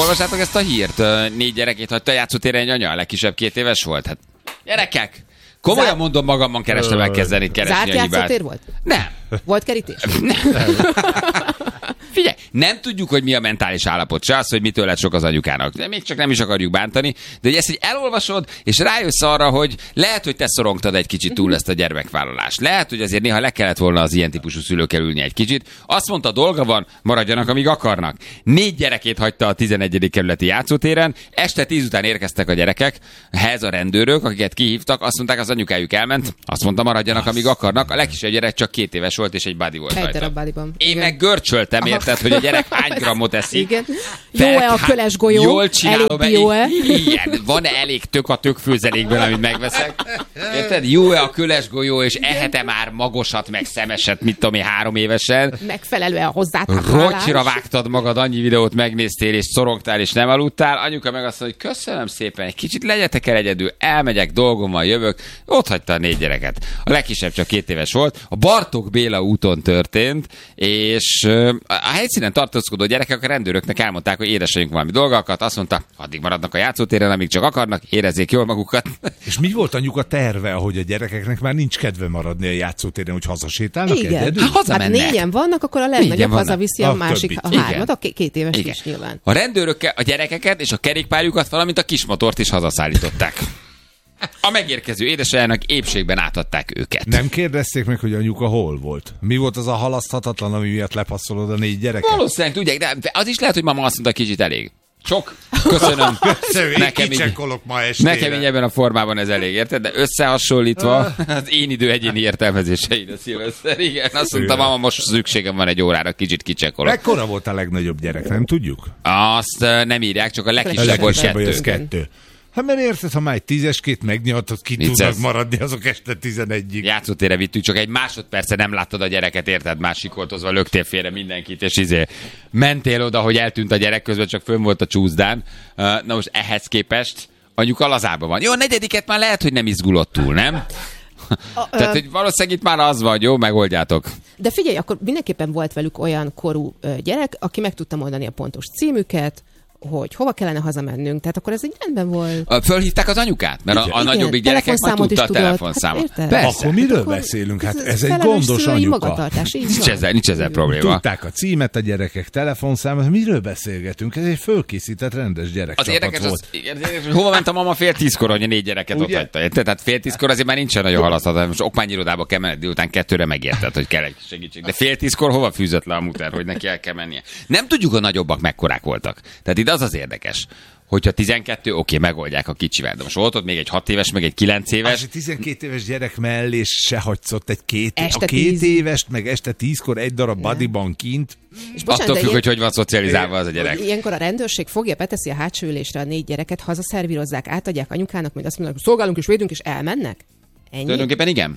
olvassátok ezt a hírt? 4 gyerekét hagyta a játszótéren egy anya, a legkisebb 2 éves volt. Hát, gyerekek! Komolyan mondom, magamban kerestem megkezdeni keresni zárt a hibát. Zárt játszótér volt? Nem. Volt kerítés? Nem. Figyelj, nem tudjuk, hogy mi a mentális állapot, se az, hogy mitől lett sok az anyukának. De még csak nem is akarjuk bántani, de hogy ezt így elolvasod, és rájössz arra, hogy lehet, hogy te szorongtad egy kicsit túl ezt a gyermekvállalást. Lehet, hogy azért néha le kellett volna az ilyen típusú szülőkkel ülni egy kicsit. Azt mondta, dolga van, maradjanak, amíg akarnak. 4 gyerekét hagyta a 11. kerületi játszótéren, este 10 után érkeztek a gyerekek, ez a rendőrök, akiket kihívtak, azt mondták, az anyukájuk elment, azt mondta, maradjanak, amíg akarnak. A legkisebb gyerek csak 2 éves volt, és egy buddy volt egy rajta. darab buddyban. Én meg görcsöltem, érted, hogy a gyerek hány grammot eszik. Igen. Jó-e a köles golyó? Jól csinálom. Jó-e? Igen, van-e elég tök a tökfőzelékből, amit megveszek? Érted? Jó-e a köles golyó, és ehet-e már magosat, meg szemeset, mit tudom én, 3 évesen? Megfelelően hozzátáplálás. Rotyra vágtad magad, annyi videót megnéztél, és szorongtál, és nem aludtál. Anyuka meg azt mondja, hogy köszönöm szépen, egy kicsit legyetek el egyedül, elmegyek, dolgom van, jövök. Ott hagyta a 4 gyereket. A legkisebb csak 2 éves volt. A Bartók Béla úton történt, és a helyszínen tartózkodó gyerekek a rendőröknek elmondták, hogy édesanyjunk valami dolgokat, azt mondta, addig maradnak a játszótéren, amíg csak akarnak, érezzék jól magukat. És mi volt anyuka terve, hogy a gyerekeknek már nincs kedve maradni a játszótéren, hogy hazasétálnak Igen. egyedül? Hát 4-en vannak, akkor a legnagyobb hazaviszi a másik, a 3-at, a 2 éves is nyilván. A rendőrök a gyerekeket és a kerékpárjukat, valamint a kismotort is hazaszállították. A megérkező édesanyjának épségben átadták őket. Nem kérdezték meg, hogy anyuka hol volt? Mi volt az a halaszthatatlan, ami miatt lepasszolod a 4 gyereket? Valószínűleg tudják, de az is lehet, hogy mama azt mondta, kicsit elég. Sok. Köszönöm. Nekem így ebben a formában ez elég, érted? De összehasonlítva az én idő egyéni értelmezéseid a szilveszter. Igen, azt mondta, mama, most szükségem van egy órára, kicsit kicsekolok. Mekkora volt a legnagyobb gyerek, nem tudjuk? Azt nem írják, csak a legkisebb volt 2. Hát mert érted, ha már egy 10-eskét megnyaltad, ki tudnak maradni azok este 11-ig. Játszótérre vittük, csak egy másodperce nem láttad a gyereket, érted? Már sikoltozva löktél félre mindenkit, és mentél oda, hogy eltűnt a gyerek, közben csak fönn volt a csúszdán. Na most ehhez képest anyuka lazában van. Jó, a 4. már lehet, hogy nem izgulott túl, nem? Tehát, hogy valószínűleg itt már az van, jó, megoldjátok. De figyelj, akkor mindenképpen volt velük olyan korú gyerek, aki meg tudta mondani a pontos címüket, hogy hova kellene hazamennünk, tehát akkor ez így rendben volt. Fölhívták az anyukát? Mert a nagyobbik gyerekek már tudta a telefonszámot. Akkor miről beszélünk? Hát ez egy gondos anyuka. Nincs ezzel probléma. Tudták a címet a gyerekek, telefonszámot, miről beszélgetünk? Ez egy fölkészített rendes gyerekcsapat volt. Hova ment a mama 9:30, hogy a 4 gyereket ott hagyta? Tehát 9:30 azért már nincsen nagyon halasztható. Most okmányirodába kell menni, délután 2-re megérted, hogy kell egy segítség. De 9:30 hova fűzött le a muter, hogy neki el kell mennie? Nem tudjuk, a nagyobbak mekkorák voltak. Tehát itt az érdekes, hogyha 12, oké, megoldják a kicsivel. De most volt ott még egy 6 éves, meg egy 9 éves. És 12 éves gyerek mellé se hagysz ott egy 2 évest, meg este 10-kor egy darab buddyban kint. És bocsánat, attól függ, hogy van szocializálva az a gyerek. Ilyenkor a rendőrség fogja, beteszi a hátsó ülésre a 4 gyereket, hazaszervírozzák, átadják anyukának, majd azt mondják, hogy szolgálunk és védünk, és elmennek? Ennyi? Tulajdonképpen igen.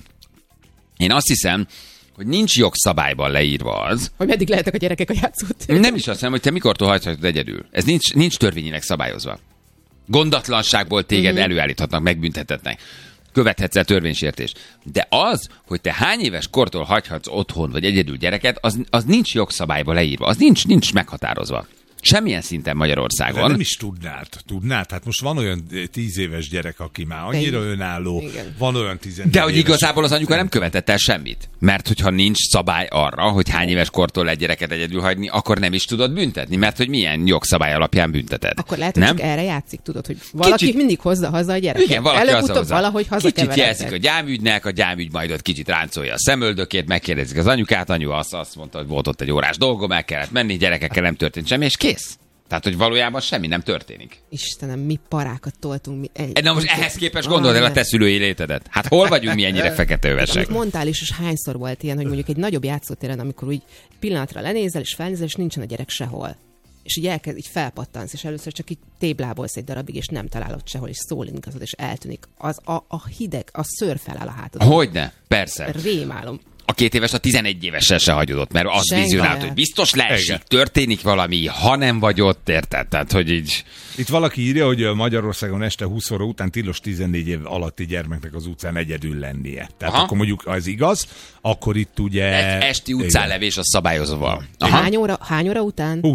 Én azt hiszem, hogy nincs jogszabályban leírva az, hogy meddig lehetek a gyerekek a játszótéren. Nem is azt hiszem, hogy te mikortól hagyhatod egyedül. Ez nincs törvényileg szabályozva. Gondatlanságból téged előállíthatnak, megbüntethetnek. Követhetsz el törvénysértést. De az, hogy te hány éves kortól hagyhatsz otthon vagy egyedül gyereket, az nincs jogszabályban leírva. Az nincs meghatározva. Semmilyen szinten Magyarországon. De nem is tudnád. Hát most van olyan 10 éves gyerek, aki már annyira önálló, van olyan 14 De hogy igazából az anyuka nem követett el semmit. Mert hogyha nincs szabály arra, hogy hány éves kortól egy gyereket egyedül hagyni, akkor nem is tudod büntetni, mert hogy milyen jogszabály alapján bünteted. Akkor lehet, hogy csak erre játszik, tudod, hogy valaki mindig hozza haza a gyereket. Igen, valaki előbb-utóbb valahogy kicsit jelzik a gyámügynek, a gyámügy majd ott kicsit ráncolja a szemöldökét, megkérdezik az anyukát, anyu azt mondta, hogy volt ott egy órás dolgom, el kellett menni, gyerekekkel nem történt semmi, és kész. Tehát, hogy valójában semmi nem történik. Istenem, mi parákat toltunk. Na most ehhez képest gondold el a te szülői létedet. Hát hol vagyunk mi ennyire feketeövesek? Amit mondtál is, és hányszor volt ilyen, hogy mondjuk egy nagyobb játszótéren, amikor úgy pillanatra lenézel, és felnézel, és nincsen a gyerek sehol. És így elkezd, így felpattansz, és először csak így téblábolsz egy darabig, és nem találod sehol, és szólingazod, és eltűnik. Az a hideg, a szőr feláll a hátadon. Hogyne? Persze. Rémálom. A 2 éves a 11 évessel se hagyodott, mert az vizionált, hogy biztos leesik, történik valami, ha nem vagy ott, érted? Tehát, hogy így... Itt valaki írja, hogy Magyarországon este 20 óra után tilos 14 év alatti gyermeknek az utcán egyedül lennie. Tehát akkor mondjuk, az igaz, akkor itt ugye... Esti utcánlevés a szabályozva. Hány óra után? 20.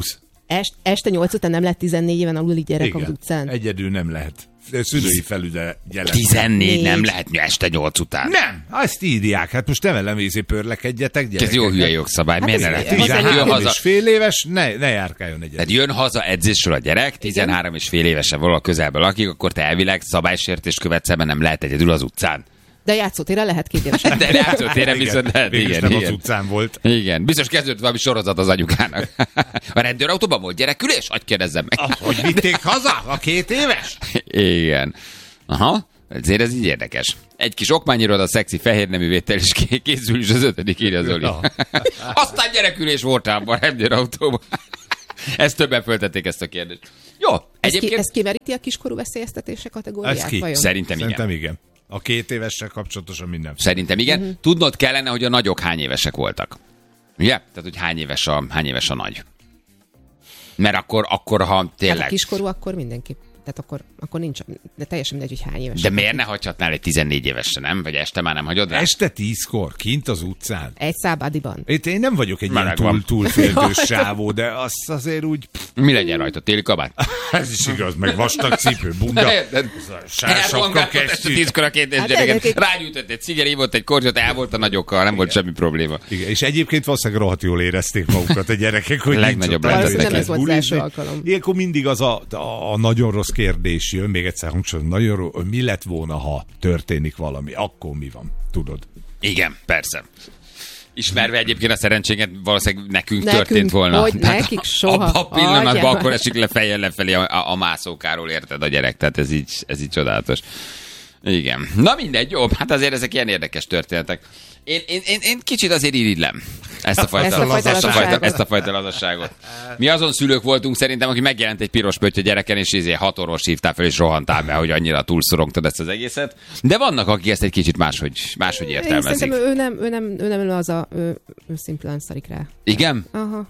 Este 8 után nem lehet 14 éven aluli gyerek az utcán? Egyedül nem lehet. Szülői felügyelet. 14 nem lehet este 8 után. Nem, azt írják. Hát most nem elemézi pörlekedjetek, gyerekek. Ez jó hülye jogszabály. Miért ne lehet? 13 és fél éves, ne járkáljon egyedül. Tehát jön haza edzésről a gyerek, 13 és fél évesen valahol közelben lakik, akkor te elvileg szabálysértést követsz, mert nem lehet egyedül az utcán. De játszótéren lehet 2 évesen. De játszótéren viszont lehet, igen. Nem az utcán volt. Igen, biztos kezdődött valami sorozat az anyukának. A rendőrautóban volt gyerekülés? Hadd kérdezzem meg. Hogy vitték haza a 2 éves? Igen. Aha, ezért ez így érdekes. Egy kis okmányiroda, szexi fehérnemű vétel, és készül is az 5. írja Zoli. Aztán gyerekülés volt abban a rendőrautóban. Ezt többen föltették ezt a kérdést. Jó, egyébként... Ez kimeríti a kiskorú veszélyeztetése kategóriát? Vajon? Szerintem igen. A 2 évessel kapcsolatosan minden. Szerintem igen. Tudnod kellene, hogy a nagyok hány évesek voltak. Ugye? Tehát, hogy hány éves a nagy. Mert akkor ha tényleg... Hát a kiskorú akkor mindenképp. Tehát akkor nincs, de teljesen mindegy, hogy hány éves. De miért ne hagyhatnál egy 14 évesre, nem? Vagy este már nem hagyod rá? Este 10-kor, kint az utcán. Egy szábádiban. Én nem vagyok egy ilyen túlféltős sávó, de azt azért úgy... Mi legyen rajta? Téli kabát? Ez is igaz, meg vastag cipő, bunda. Sársapka kesztyű. 10-kor a 2 éves gyereket. Rágyújtott egy ciger, ívott egy kortyot, el volt a nagyokkal, nem volt semmi probléma. Igen, és egyébként valószínűleg rohadt jól érezték magukat a gyerekek, hogy legnagyobb nem ez volt az első alkalom. Ilyenkor mindig az a nagyon rossz kérdés jön, még egyszer hangsúlyozom, mi lett volna, ha történik valami, akkor mi van, tudod? Igen, persze. Ismerve egyébként a szerencsénket, valószínűleg nekünk történt volna. Hogy nekik soha. A pillanatban akkor esik fejjel lefelé a mászókáról, érted a gyerek, tehát ez így csodálatos. Igen. Na mindegy, jó, hát azért ezek ilyen érdekes történetek. Én kicsit azért irigylem ezt a fajta lazasságot. Mi azon szülők voltunk szerintem, aki megjelent egy piros pötty a gyereken, és 6 orvos hívtál fel, és rohantál be, hogy annyira túlszorongtad ezt az egészet. De vannak, akik ezt egy kicsit máshogy értelmezik. Szerintem ő nem laza, ő szimplán szarik rá. Igen? Aha.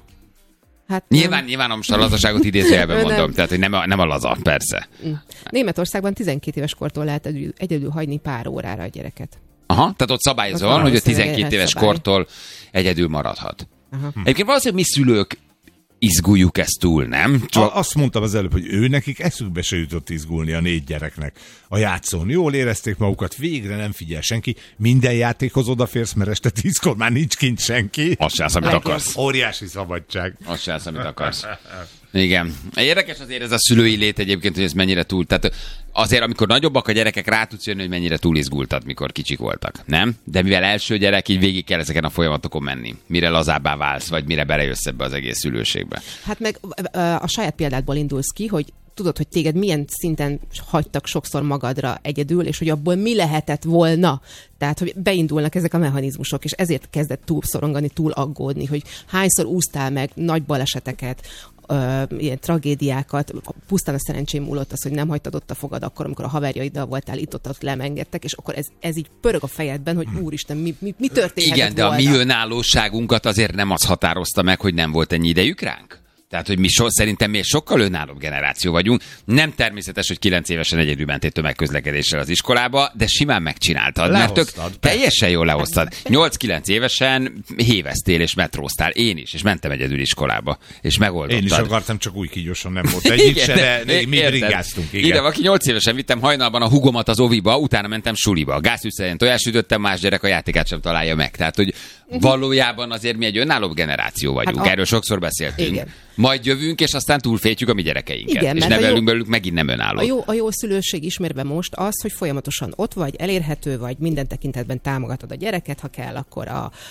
Hát nyilván most a lazaságot idézőjelben mondom, tehát hogy nem a laza, persze. Németországban 12 éves kortól lehet egyedül hagyni pár órára a gyereket. Aha, tehát ott szabályozva van, hogy a 12 éves kortól egyedül maradhat. Aha. Egyébként valószínűleg mi szülők izguljuk ezt túl, nem? Azt mondtam az előbb, hogy nekik eszükbe se jutott izgulni a 4 gyereknek a játszón. Jól érezték magukat, végre nem figyel senki. Minden játékhoz odaférsz, mert este 10-kor már nincs kint senki. Azt se, amit akarsz. Óriási szabadság. Azt se, amit akarsz. Igen. Érdekes azért ez a szülői lét egyébként, hogy ez mennyire túl. Tehát azért, amikor nagyobbak a gyerekek, rá tudsz jönni, hogy mennyire túl izgultad, mikor kicsik voltak. Nem? De mivel első gyerek, így végig kell ezeken a folyamatokon menni. Mire lazábbá válsz, vagy mire belejössz ebbe az egész szülőségbe. Hát meg a saját példádból indulsz ki, hogy tudod, hogy téged milyen szinten hagytak sokszor magadra egyedül, és hogy abból mi lehetett volna. Tehát, hogy beindulnak ezek a mechanizmusok, és ezért kezdett túl szorongani, túl aggódni, hogy hányszor úsztál meg nagy baleseteket, ilyen tragédiákat, pusztán a szerencsém múlott az, hogy nem hagytad ott a fogad akkor, amikor a haverjaiddal voltál, itt-ott lemengedtek, és akkor ez így pörög a fejedben, hogy úristen, mi történhetett igen, de volna? A mi önállóságunkat azért nem az határozta meg, hogy nem volt ennyi idejük ránk? Tehát, hogy szerintem mi sokkal önállóbb generáció vagyunk. Nem természetes, hogy 9 évesen egyedül mentél tömegközlekedéssel az iskolába, de simán megcsináltad. Mert teljesen jól lehoztad. 8-9 évesen héveztél és metróztál. Én is, és mentem egyedül iskolába. És megoldottad. Én is akartam, csak új kígyósan nem volt egyik se, de mi brigáztunk. Ide, aki 8 évesen vittem hajnalban a hugomat az oviba, utána mentem suliba. A gázfűszerén tojásütöttem, más gyerek a játékát sem találja meg. Tehát, hogy valójában azért mi egy önállóbb generáció vagyunk. Hát erről sokszor beszéltünk. Igen. Majd jövünk, és aztán túlfétjük a mi gyerekeinket. Igen, és nevelünk belőlük megint nem önálló. A jó szülőség ismerve most az, hogy folyamatosan ott vagy, elérhető vagy, minden tekintetben támogatod a gyereket, ha kell, akkor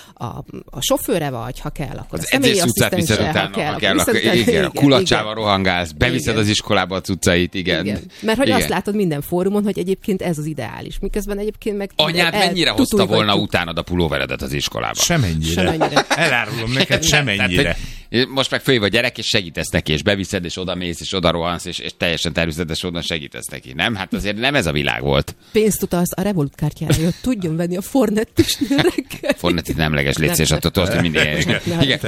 a sofőre vagy, ha kell, akkor az személyi asszisztense, ha kell, igen, a kulacsával rohangálsz, beviszed az iskolába a cuccait, igen. Mert hogy azt látod minden fórumon, hogy egyébként ez az ideális. Miközben egyébként meg... Anyád mennyire hozta volna utánad a pulóveredet az iskolába? Semennyire. Elárulom neked, semennyire. Most meg föl vagy gyerek, és segítesz neki, és beviszed, és oda mész, és oda rohansz, és teljesen természetes oda segítesz neki, nem? Hát azért nem ez a világ volt. Pénzt utalsz a Revolut kártyára, hogy tudjon venni a Fornettisnél reggel. Fornettit nem leges létsz, és attól azt mindig. Igen,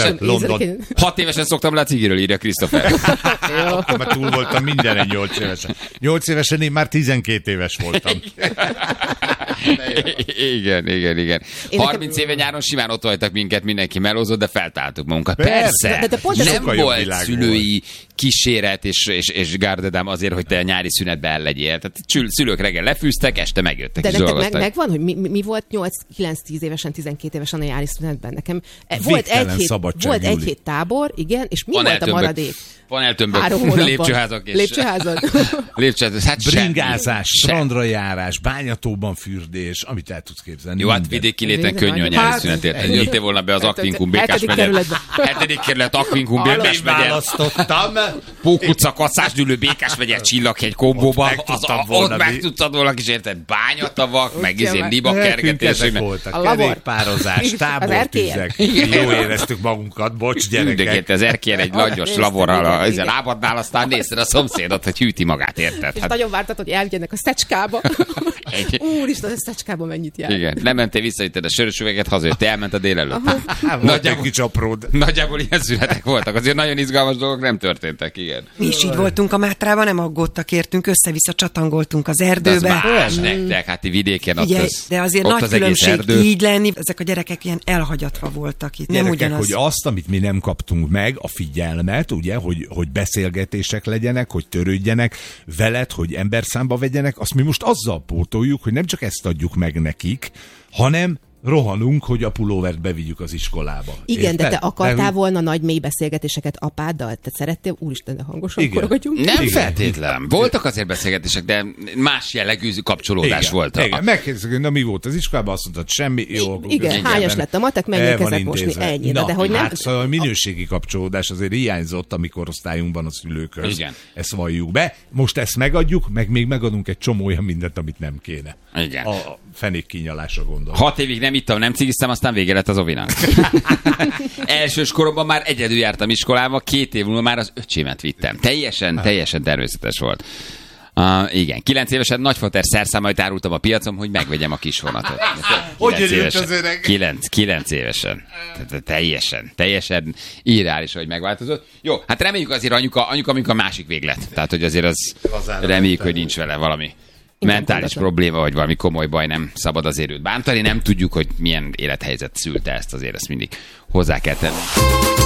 6 évesen szoktam le a cigiről, írja Christopher. Akkor már túl voltam minden egy 8 évesen. 8 évesen én már 12 éves voltam. Igen. 30 éve nyáron simán ott hagytak minket, mindenki melózott, de feltáltuk magunkat. Persze. De pont nem volt szülői kíséret és gárdedám azért, hogy te a nyári szünetbe el legyél. Tehát szülők reggel lefűztek, este megjöttek. De nektek megvan, hogy mi volt 8-9-10 évesen, 12 évesen a nyári szünetben? Nekem volt egy hét tábor, igen, és mi volt a maradék? Paneltömbök, lépcsőházak és... Lépcsőházak. Hát bringázás, strandra járás, bányatóban fürdés, amit el tudsz képzelni. Jó, hát vidéki léten könnyű a nyári szünetért. Jöttél volna be az Akvinkum Békás megye. 7. kerület Akvinkum Békás megye. Választottam. Pók utca, Kasszásdülő, Békás megye, Csillaghegy kombóba. Ott meg tudtad volna kis érted bányatavak, meg libakkergetések. A kerékpározás, tábortüzek. Jó éreztük magunkat, bocs gyerekek. Az erkélyen egy nagyos laborral a lábadnál, aztán nézted a szomszédot, hogy hűti magát, érted? És nagyon vártad, hogy elvigyenek a Szecskába. Úristen, a Szecskába mennyit jár. Igen, lementél, visszavitted a sörös üveget, hazajöttél, elment a délelőtt. Nagyjából ilyen szünetek voltak. Azért nagyon izgalmas dolgok nem történtek, igen. Mi is így voltunk a Mátrában, nem aggódtak értünk, össze-vissza csatangoltunk az erdőbe. De az más nektek, hát vidéken ott az. De azért ott nagy az különbség így lenni, ezek a gyerekek ilyen elhagyatva voltak itt. Gyerekek, nem ugyanaz. hogy azt, amit mi nem kaptunk meg, a figyelmet, ugye, hogy beszélgetések legyenek, hogy törődjenek veled, hogy emberszámba vegyenek, azt mi most azzal pótoljuk, hogy nem csak ezt adjuk meg nekik, hanem rohanunk, hogy a pulóvert bevigyük az iskolába. Igen, érted? De te akartál volna nagy mély beszélgetéseket apáddal? Te szerettél? Úristen, de hangosan korogatjunk. Nem feltétlen. Voltak azért beszélgetések, de más jellegű kapcsolódás volt. Igen, megkérdezek, na mi volt az iskolában, azt mondtad, semmi. Jó, igen, hányas lett a matek, menjünk ezek mosni, ennyi. De hogy nem... Hát szóval a minőségi kapcsolódás azért hiányzott a mi korosztályunkban a szülőkhöz. Igen. Ezt valljuk be. Most ezt megadjuk, meg még megadunk egy csomó olyan mindent, amit nem kéne. Igen. A fenék kínyalása gondolom. 6 évig nem ittam, nem cigiztem, aztán vége lett az ovinak. Elsős koromban már egyedül jártam iskolába, 2 év múlva már az öcsémet vittem. Teljesen természetes volt. Igen, 9 évesen nagyfater szerszámait árultam a piacon, hogy megvegyem a kis vonatot. Hogy jött az öreg? 9 évesen. Teljesen irreális, hogy megváltozott. Jó, hát reméljük azért anyuka a másik véglet. Tehát, hogy azért az reméljük, hogy nincs vele valami mentális probléma, vagy valami komoly baj, nem szabad azért őt bántani. Nem tudjuk, hogy milyen élethelyzet szülte ezt, azért ezt mindig hozzá kell tenni.